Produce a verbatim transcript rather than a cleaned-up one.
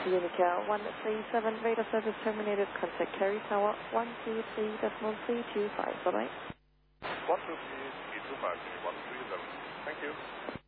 Unica one three seven, radar service terminated, contact carry tower one two three decimal three two five, bye bye. one two three three two five, one three seven. Thank you.